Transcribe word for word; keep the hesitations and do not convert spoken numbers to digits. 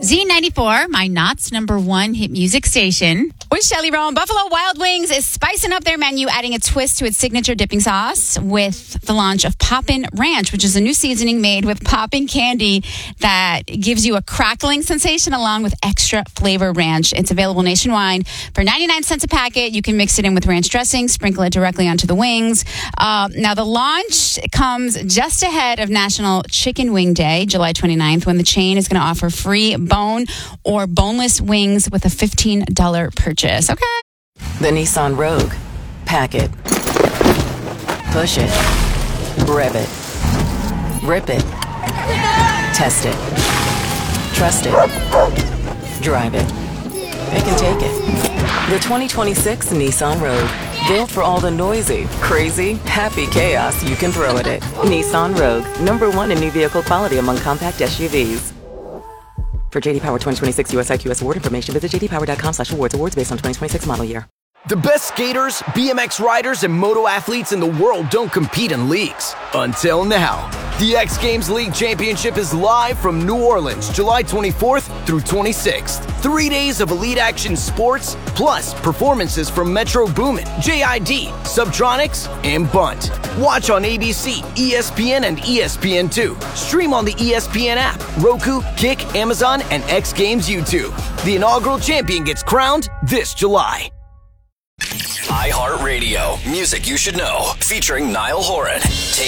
Z ninety-four, my Knott's number one hit music station. With Shelly Roan, Buffalo Wild Wings is spicing up their menu, adding a twist to its signature dipping sauce with the launch of Poppin' Ranch, which is a new seasoning made with popping candy that gives you a crackling sensation along with extra flavor ranch. It's available nationwide for ninety-nine cents a packet. You can mix it in with ranch dressing, sprinkle it directly onto the wings. Uh, now, the launch comes just ahead of National Chicken Wing Day, July twenty-ninth, when the chain is going to offer free bone or boneless wings with a fifteen dollars purchase. Okay. The Nissan Rogue. Pack it. Push it. Rev it. Rip it. Test it. Trust it. Drive it. Pick and take it. The twenty twenty-six Nissan Rogue. Built for all the noisy, crazy, happy chaos you can throw at it. Nissan Rogue. Number one in new vehicle quality among compact S U Vs. For J D Power twenty twenty-six U S I Q S award information, visit j d power dot com slash awards. Awards based on twenty twenty-six model year. The best skaters, B M X riders, and moto athletes in the world don't compete in leagues. Until now. The X Games League Championship is live from New Orleans, July twenty-fourth through twenty-sixth. Three days of elite action sports, plus performances from Metro Boomin, J I D, Subtronics, and Bunt. Watch on A B C, E S P N, and E S P N two. Stream on the E S P N app, Roku, Kick, Amazon, and X Games YouTube. The inaugural champion gets crowned this July. iHeartRadio. Music you should know. Featuring Niall Horan.